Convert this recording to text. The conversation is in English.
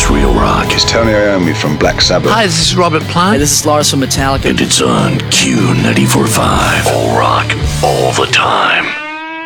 It's real rock. It's Tony Iommi from Black Sabbath. Hi, this is Robert Plant. Hey, this is Lars from Metallica. And it's on Q94.5. All rock, all the time.